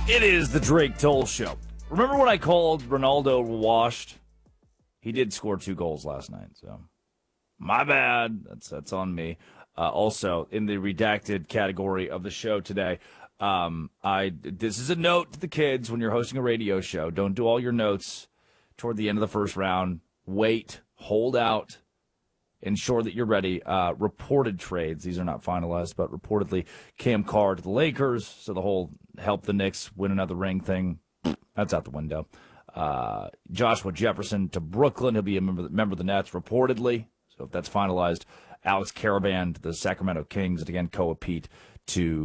It is the Drake Toll Show. Remember when I called Ronaldo washed? He did score 2 goals last night, so my bad. That's on me. Also, in the redacted category of the show today, this is a note to the kids when you're hosting a radio show. Don't do all your notes toward the end of the first round. Wait, hold out, ensure that you're ready. Reported trades, these are not finalized, but reportedly Cam Carr to the Lakers, so the whole help the Knicks win another ring thing, that's out the window. Joshua Jefferson to Brooklyn, he'll be a member of the Nets, reportedly, so if that's finalized. Alex Caravan to the Sacramento Kings, and again, Koa Pete to